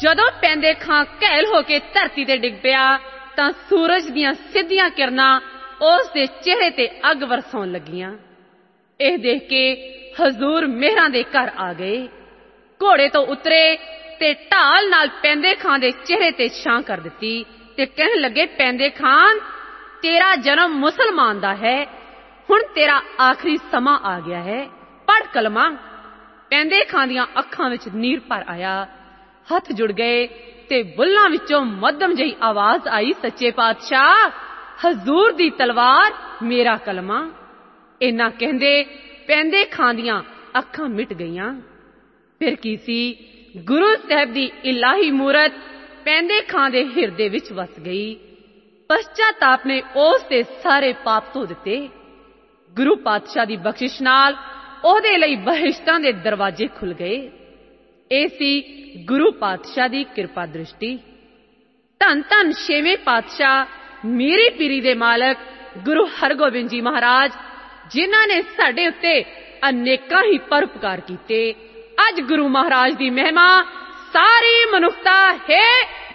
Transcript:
ਜਦੋਂ ਪੈਂਦੇ ਖਾਂ ਘੈਲ ਹੋ ਕੇ ਧਰਤੀ ਤੇ ਡਿੱਗ ਪਿਆ ਤਾਂ ਸੂਰਜ ਦੀਆਂ ਸਿੱਧੀਆਂ ਕਿਰਨਾਂ ਉਸ ਦੇ ਚਿਹਰੇ ਤੇ ਅੱਗ ਵਰਸਾਉਣ ਲੱਗੀਆਂ। ਇਹ ਦੇਖ ਕੇ ਹਜ਼ੂਰ ਮਿਹਰਾਂ ਦੇ ਘਰ ਆ ਗਏ, ਘੋੜੇ ਤੋਂ ਉਤਰੇ ਤੇ ਢਾਲ ਨਾਲ ਪੈਂਦੇ ਖਾਂ ਦੇ ਚਿਹਰੇ ਤੇ ਛਾਂ ਕਰ ਦਿੱਤੀ ਤੇ ਕਹਿਣ ਲੱਗੇ, ਪੈਂਦੇ ਖਾਂ, ਤੇਰਾ ਜਨਮ ਮੁਸਲਮਾਨ ਦਾ ਹੈ, ਹੁਣ ਤੇਰਾ ਆਖਰੀ ਸਮਾਂ ਆ ਗਿਆ ਹੈ, ਪੜ੍ਹ ਕਲਮਾ। ਪੈਂਦੇ ਖਾਂ ਦੀਆਂ ਅੱਖਾਂ ਵਿੱਚ ਨੀਰ ਭਰ ਆਇਆ, ਹੱਥ ਜੁੜ ਗਏ ਤੇ ਬੁੱਲਾਂ ਵਿੱਚੋਂ ਮੱਧਮ ਜਿਹੀ ਆਵਾਜ਼ ਆਈ, ਸੱਚੇ ਪਾਤਸ਼ਾਹ, ਹਜ਼ੂਰ ਦੀ ਤਲਵਾਰ, ਮੇਰਾ ਕਲਮਾ। ਇੰਨਾ ਕਹਿੰਦੇ ਪੈਂਦੇ ਖਾਂ ਦੀਆਂ ਅੱਖਾਂ ਮਿਟ ਗਈਆਂ। ਫਿਰ ਕੀ ਸੀ, ਗੁਰੂ ਸਾਹਿਬ ਦੀ ਇਲਾਹੀ ਮੂਰਤ ਪੈਂਦੇ ਖਾਂ ਦੇ ਹਿਰਦੇ ਵਿੱਚ ਵਸ ਗਈ। ਪਸ਼ਚਾਤਾਪ ਨੇ ਉਸ ਦੇ ਸਾਰੇ ਪਾਪ ਧੋ ਦਿੱਤੇ। ਗੁਰੂ ਪਾਤਸ਼ਾਹ ਦੀ ਬਖਸ਼ਿਸ਼ ਨਾਲ ਉਹਦੇ ਲਈ ਬਹਿਸ਼ਤਾਂ ਦੇ ਦਰਵਾਜ਼ੇ ਖੁੱਲ ਗਏ। ਇਹ ਸੀ ਗੁਰੂ ਪਾਤਸ਼ਾਹ ਦੀ ਕਿਰਪਾ ਦ੍ਰਿਸ਼ਟੀ। ਧੰਨ ਧੰਨ ਛੇਵੇਂ ਪਾਤਸ਼ਾਹ ਮੀਰੀ ਪੀਰੀ ਦੇ ਮਾਲਕ ਗੁਰੂ ਹਰਗੋਬਿੰਦ ਜੀ ਮਹਾਰਾਜ, ਜਿਨ੍ਹਾਂ ਨੇ ਸਾਡੇ ਉੱਤੇ ਅਨੇਕਾਂ ਹੀ ਪਰਉਪਕਾਰ ਕੀਤੇ। ਅੱਜ ਗੁਰੂ ਮਹਾਰਾਜ ਦੀ ਮਹਿਮਾ ਸਾਰੀ ਮਨੁੱਖਤਾ ਹੈ